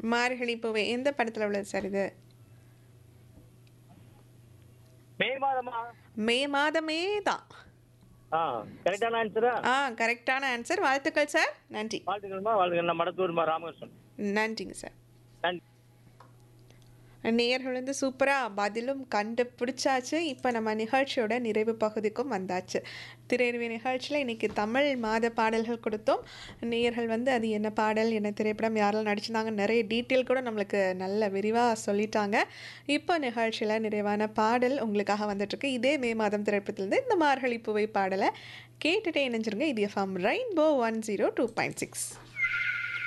மார்கழி பூவே எந்த படத்துல உள்ளது சார் இது? மே மாதமா? மே மாதமே தான். ஆ, கரெக்டான ஆன்சரா? கரெக்டான ஆன்சர். வாழ்த்துக்கள் சார். நன்றி. வாழ்த்துக்கள்மா, வாழ்த்துக்கள். நான் மடத்தூர்மா ராமகிருஷ்ணன். நன்றிங்க சார். நன்றி. நேயர்கள் வந்து சூப்பராக பதிலும் கண்டுபிடிச்சாச்சு. இப்போ நம்ம நிகழ்ச்சியோட நிறைவு பகுதிக்கும் வந்தாச்சு. திரையரவி நிகழ்ச்சியில் இன்றைக்கி தமிழ் மாத பாடல்கள் கொடுத்தோம். நேயர்கள் வந்து அது என்ன பாடல், என்ன திரைப்படம், யாரெல்லாம் நடிச்சிருந்தாங்க, நிறைய டீட்டெயில் கூட நம்மளுக்கு நல்ல விரிவாக சொல்லிட்டாங்க. இப்போ நிகழ்ச்சியில் நிறைவான பாடல் உங்களுக்காக வந்துட்டுருக்கு. இதே மே மாதம் திரைப்படத்துலேருந்து இந்த மார்கழி பூவை பாடலை கேட்டுகிட்டே இணைஞ்சிருங்க. இது எஃப்எம் ரெயின்போ 102.6.